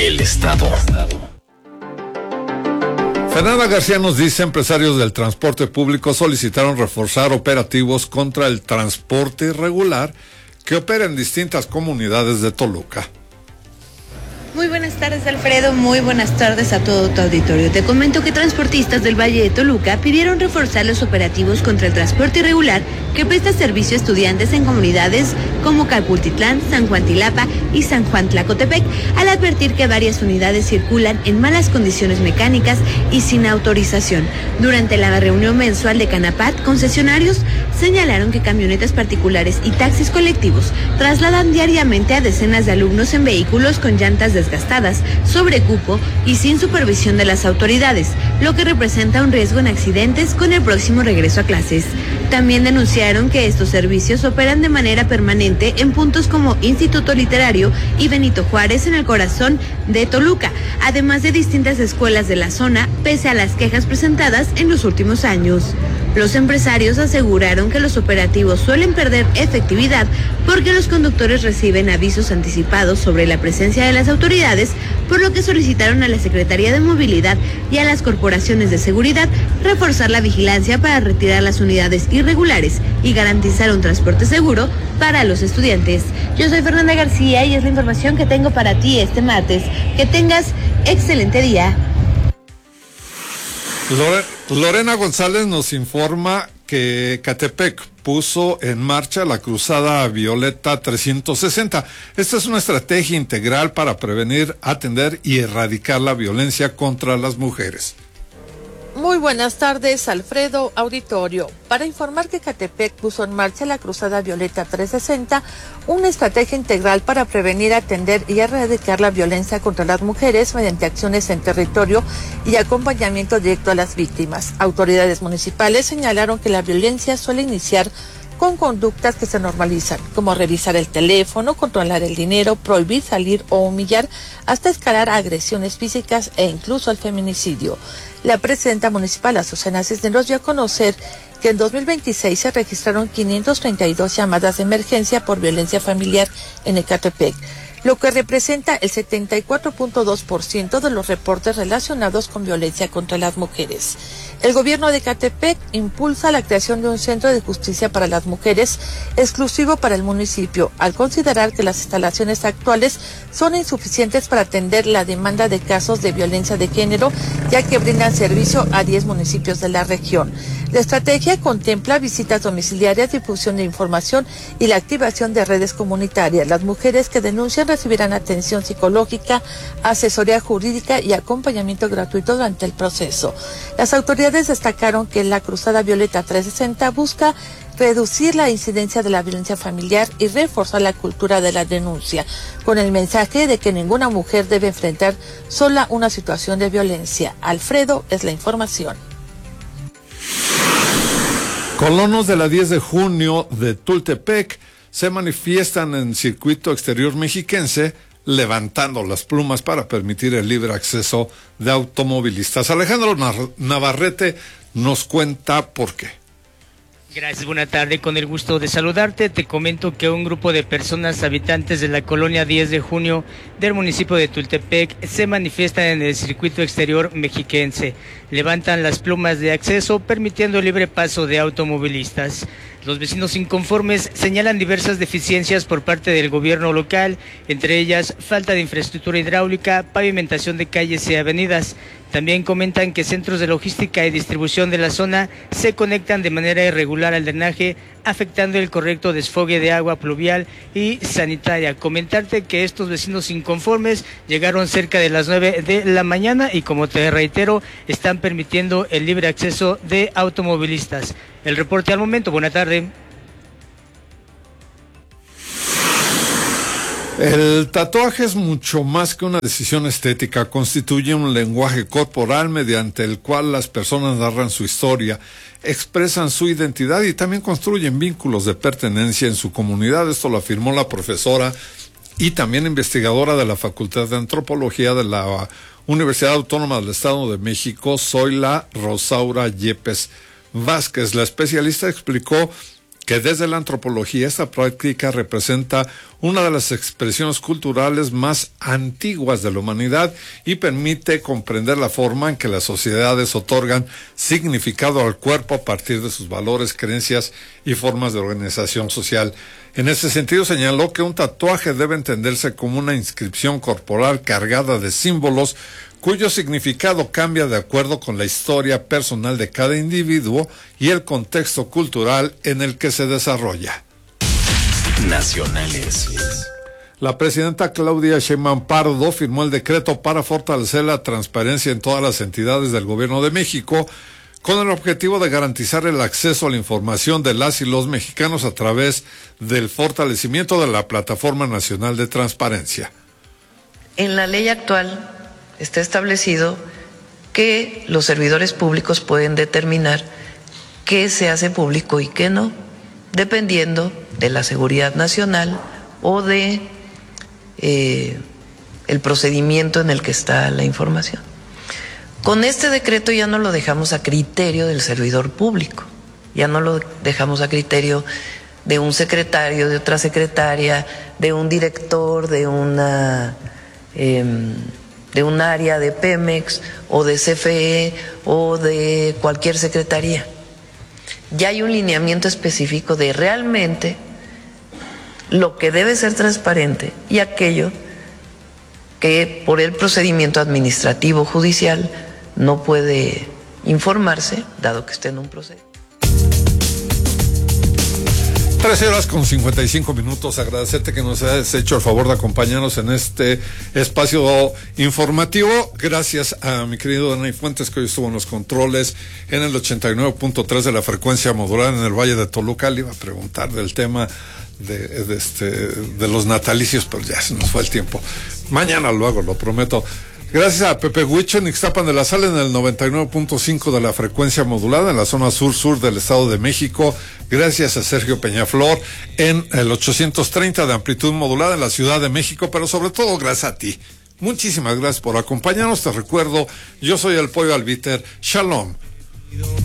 El Estado. Fernanda García nos dice: empresarios del transporte público solicitaron reforzar operativos contra el transporte irregular que opera en distintas comunidades de Toluca. Muy buenas tardes, Alfredo. Muy buenas tardes a todo tu auditorio. Te comento que transportistas del Valle de Toluca pidieron reforzar los operativos contra el transporte irregular que presta servicio a estudiantes en comunidades como Calpultitlán, San Juan Tilapa y San Juan Tlacotepec, al advertir que varias unidades circulan en malas condiciones mecánicas y sin autorización. Durante la reunión mensual de Canapat, concesionarios señalaron que camionetas particulares y taxis colectivos trasladan diariamente a decenas de alumnos en vehículos con llantas desgastadas, sobrecupo y sin supervisión de las autoridades, lo que representa un riesgo en accidentes con el próximo regreso a clases. También denunciaron que estos servicios operan de manera permanente en puntos como Instituto Literario y Benito Juárez en el corazón de Toluca, además de distintas escuelas de la zona, pese a las quejas presentadas en los últimos años. Los empresarios aseguraron que los operativos suelen perder efectividad porque los conductores reciben avisos anticipados sobre la presencia de las autoridades, por lo que solicitaron a la Secretaría de Movilidad y a las corporaciones de seguridad reforzar la vigilancia para retirar las unidades irregulares y garantizar un transporte seguro para los estudiantes. Yo soy Fernanda García y es la información que tengo para ti este martes. Que tengas excelente día. Lorena González nos informa que Catepec puso en marcha la Cruzada Violeta 360. Esta es una estrategia integral para prevenir, atender y erradicar la violencia contra las mujeres. Muy buenas tardes, Alfredo, auditorio. Para informar que Catepec puso en marcha la Cruzada Violeta 360, una estrategia integral para prevenir, atender y erradicar la violencia contra las mujeres mediante acciones en territorio y acompañamiento directo a las víctimas. Autoridades municipales señalaron que la violencia suele iniciar con conductas que se normalizan, como revisar el teléfono, controlar el dinero, prohibir salir o humillar, hasta escalar a agresiones físicas e incluso al feminicidio. La presidenta municipal, Azucena Cisneros, dio a conocer que en 2026 se registraron 532 llamadas de emergencia por violencia familiar en Ecatepec, lo que representa el 74.2% de los reportes relacionados con violencia contra las mujeres. El gobierno de Ecatepec impulsa la creación de un centro de justicia para las mujeres exclusivo para el municipio, al considerar que las instalaciones actuales son insuficientes para atender la demanda de casos de violencia de género, ya que brindan servicio a 10 municipios de la región. La estrategia contempla visitas domiciliarias, difusión de información y la activación de redes comunitarias. Las mujeres que denuncian recibirán atención psicológica, asesoría jurídica y acompañamiento gratuito durante el proceso. Las autoridades destacaron que la Cruzada Violeta 360 busca reducir la incidencia de la violencia familiar y reforzar la cultura de la denuncia, con el mensaje de que ninguna mujer debe enfrentar sola una situación de violencia. Alfredo, es la información. Colonos de la 10 de junio de Tultepec se manifiestan en circuito exterior mexiquense levantando las plumas para permitir el libre acceso de automovilistas. Alejandro Navarrete nos cuenta por qué. Gracias, buena tarde, con el gusto de saludarte. Te comento que un grupo de personas habitantes de la colonia 10 de junio del municipio de Tultepec se manifiestan en el circuito exterior mexiquense. Levantan las plumas de acceso permitiendo el libre paso de automovilistas. Los vecinos inconformes señalan diversas deficiencias por parte del gobierno local, entre ellas falta de infraestructura hidráulica, pavimentación de calles y avenidas. También comentan que centros de logística y distribución de la zona se conectan de manera irregular al drenaje, afectando el correcto desfogue de agua pluvial y sanitaria. Comentarte que estos vecinos inconformes llegaron cerca de las 9 de la mañana y, como te reitero, están permitiendo el libre acceso de automovilistas. El reporte al momento, buena tarde. El tatuaje es mucho más que una decisión estética, constituye un lenguaje corporal mediante el cual las personas narran su historia, expresan su identidad y también construyen vínculos de pertenencia en su comunidad. Esto lo afirmó la profesora y también investigadora de la Facultad de Antropología de la Universidad Autónoma del Estado de México, Zoila Rosaura Yepes Vázquez. La especialista explicó que desde la antropología esta práctica representa una de las expresiones culturales más antiguas de la humanidad y permite comprender la forma en que las sociedades otorgan significado al cuerpo a partir de sus valores, creencias y formas de organización social. En ese sentido señaló que un tatuaje debe entenderse como una inscripción corporal cargada de símbolos cuyo significado cambia de acuerdo con la historia personal de cada individuo y el contexto cultural en el que se desarrolla. Nacionales. La presidenta Claudia Sheinbaum Pardo firmó el decreto para fortalecer la transparencia en todas las entidades del Gobierno de México, con el objetivo de garantizar el acceso a la información de las y los mexicanos a través del fortalecimiento de la Plataforma Nacional de Transparencia. En la ley actual está establecido que los servidores públicos pueden determinar qué se hace público y qué no, dependiendo de la seguridad nacional o de el procedimiento en el que está la información. Con este decreto ya no lo dejamos a criterio del servidor público, ya no lo dejamos a criterio de un secretario, de otra secretaria, de un director, de un área de Pemex o de CFE o de cualquier secretaría. Ya hay un lineamiento específico de realmente lo que debe ser transparente y aquello que por el procedimiento administrativo judicial no puede informarse, dado que esté en un proceso. 13:55. Agradecerte que nos hayas hecho el favor de acompañarnos en este espacio informativo. Gracias a mi querido Dani Fuentes, que hoy estuvo en los controles en el 89.3 de la frecuencia modulada en el Valle de Toluca. Le iba a preguntar del tema de los natalicios, pero ya se nos fue el tiempo. Mañana lo hago, lo prometo. Gracias a Pepe Huicho en Ixtapan de la Sal en el 99.5 de la frecuencia modulada en la zona sur-sur del Estado de México. Gracias a Sergio Peñaflor en el 830 de amplitud modulada en la Ciudad de México, pero sobre todo gracias a ti. Muchísimas gracias por acompañarnos. Te recuerdo, yo soy el Pollo Albiter. Shalom.